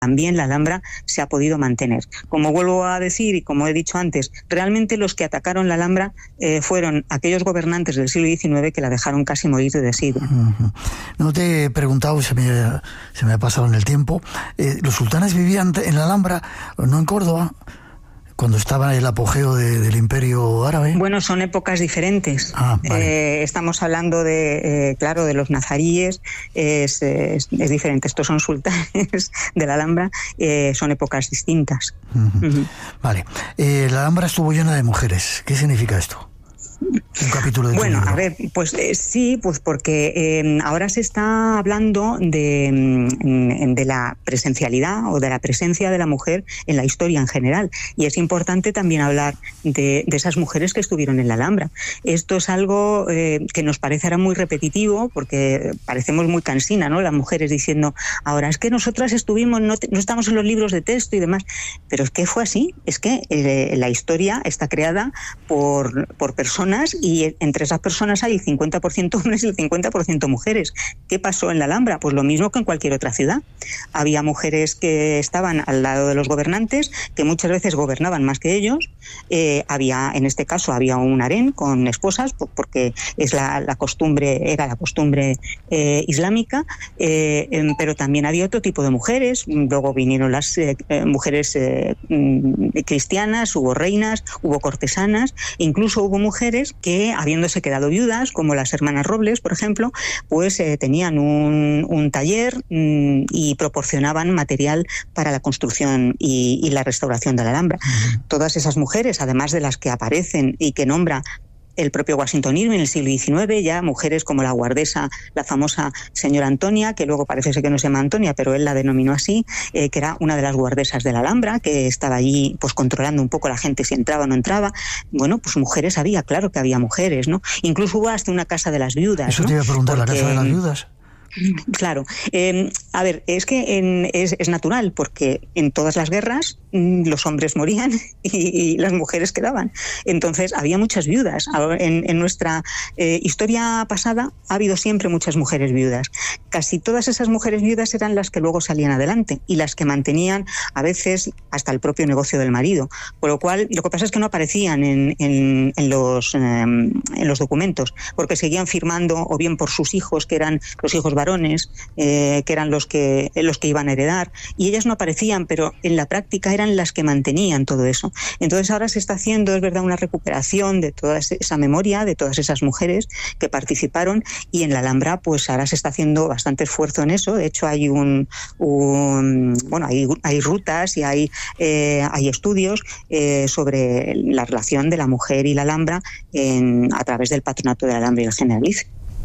también la Alhambra se ha podido mantener. Como vuelvo a decir y como he dicho antes, realmente los que atacaron la Alhambra fueron aquellos gobernantes del siglo XIX que la dejaron casi morir de desidia. No te he preguntado, se me ha pasado en el tiempo, ¿los sultanes vivían en la Alhambra, no en Córdoba, cuando estaba el apogeo del Imperio Árabe? Bueno, son épocas diferentes. Vale. Estamos hablando de, claro, de los nazaríes, es diferente. Estos son sultanes de la Alhambra, son épocas distintas. Vale. La Alhambra estuvo llena de mujeres. ¿Qué significa esto? Un capítulo de Bueno, libro. a ver, pues sí, pues porque ahora se está hablando de la presencialidad o de la presencia de la mujer en la historia en general, y es importante también hablar de esas mujeres que estuvieron en la Alhambra. Esto es algo que nos parece ahora muy repetitivo, porque parecemos muy cansina, ¿no? Las mujeres diciendo, ahora es que nosotras estuvimos, no estamos en los libros de texto y demás, pero es que fue así, es que la historia está creada por personas, y entre esas personas hay el 50% hombres y el 50% mujeres. ¿Qué pasó en la Alhambra? Pues lo mismo que en cualquier otra ciudad. Había mujeres que estaban al lado de los gobernantes, que muchas veces gobernaban más que ellos. En este caso había un harén con esposas, porque es era la costumbre islámica, pero también había otro tipo de mujeres. Luego vinieron las mujeres cristianas, hubo reinas, hubo cortesanas, incluso hubo mujeres que, habiéndose quedado viudas, como las hermanas Robles, por ejemplo, pues tenían un taller y proporcionaban material para la construcción y la restauración de la Alhambra. Todas esas mujeres, además de las que aparecen y que nombra el propio Washington Irving en el siglo XIX, ya mujeres como la guardesa, la famosa señora Antonia, que luego parece ser que no se llama Antonia, pero él la denominó así, que era una de las guardesas de la Alhambra, que estaba allí pues controlando un poco la gente si entraba o no entraba. Bueno, pues mujeres había, claro que había mujeres, ¿no? Incluso hubo hasta una casa de las viudas. Eso, ¿no? Te iba a preguntar, ¿la casa de las viudas? Claro. A ver, es que es natural, porque en todas las guerras los hombres morían y las mujeres quedaban. Entonces había muchas viudas. En nuestra historia pasada ha habido siempre muchas mujeres viudas. Casi todas esas mujeres viudas eran las que luego salían adelante y las que mantenían a veces hasta el propio negocio del marido. Por lo cual, lo que pasa es que no aparecían en los documentos, porque seguían firmando o bien por sus hijos, que eran los hijos varones, que eran los que iban a heredar, y ellas no aparecían, pero en la práctica eran las que mantenían todo eso. Entonces ahora se está haciendo, es verdad, una recuperación de toda esa memoria, de todas esas mujeres que participaron, y en la Alhambra pues ahora se está haciendo bastante esfuerzo en eso. De hecho hay hay rutas y hay estudios sobre la relación de la mujer y la Alhambra a través del Patronato de la Alhambra y el Generalife.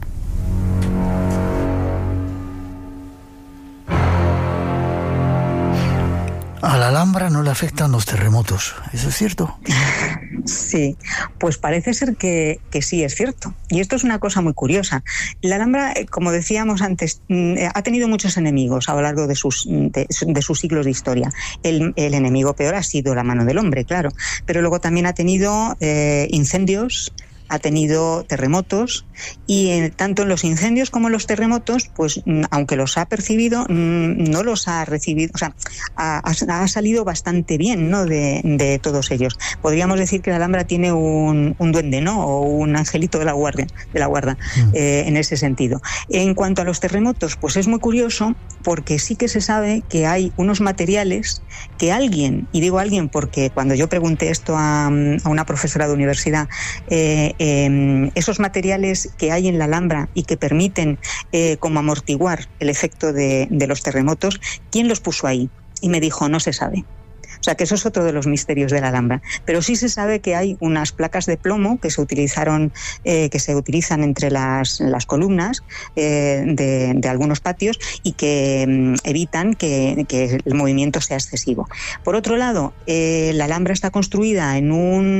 A la Alhambra no le afectan los terremotos, ¿eso es cierto? Sí, pues parece ser que sí es cierto. Y esto es una cosa muy curiosa. La Alhambra, como decíamos antes, ha tenido muchos enemigos a lo largo de sus siglos de historia. El enemigo peor ha sido la mano del hombre, claro. Pero luego también ha tenido incendios, ha tenido terremotos, y tanto en los incendios como en los terremotos, pues aunque los ha percibido, no los ha recibido, o sea, ha salido bastante bien, ¿no? de todos ellos. Podríamos decir que la Alhambra tiene un duende, ¿no? O un angelito de la guarda, en ese sentido. En cuanto a los terremotos, pues es muy curioso, porque sí que se sabe que hay unos materiales que alguien, y digo alguien porque cuando yo pregunté esto a una profesora de universidad, esos materiales que hay en la Alhambra y que permiten como amortiguar el efecto de los terremotos, ¿quién los puso ahí? Y me dijo, no se sabe. O sea que eso es otro de los misterios de la Alhambra. Pero sí se sabe que hay unas placas de plomo que se utilizan entre las columnas de algunos patios y que evitan que el movimiento sea excesivo. Por otro lado, la Alhambra está construida en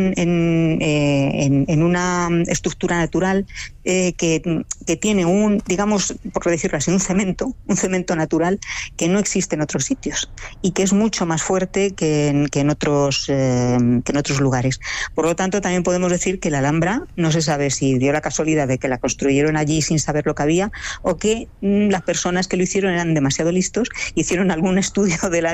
una estructura natural que tiene digamos, por decirlo así, un cemento natural que no existe en otros sitios y que es mucho más fuerte que que en otros lugares. Por lo tanto, también podemos decir que la Alhambra no se sabe si dio la casualidad de que la construyeron allí sin saber lo que había, o que las personas que lo hicieron eran demasiado listos, hicieron algún estudio de la